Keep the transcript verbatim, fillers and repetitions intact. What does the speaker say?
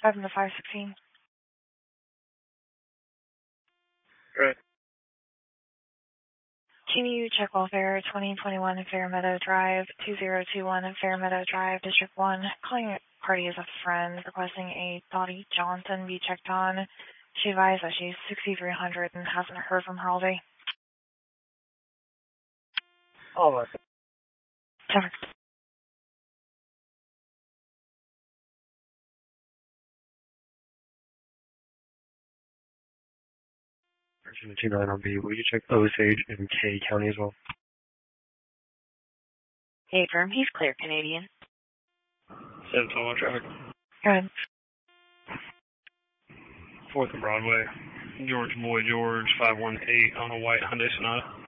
five into five sixteen. Right. Can you check welfare twenty twenty-one Fair Meadow Drive, two zero two one Fair Meadow Drive, District one, calling a party as a friend, requesting a Dottie Johnson be checked on. She advised that she's sixty-three hundred and hasn't heard from her all day. All right. Sorry. Version two nine R B, will you check Osage and K County as well? Hey, firm, he's clear, Canadian. seven two one traffic. Good. fourth and Broadway. George Boy George, five one eight on a white Hyundai Sonata.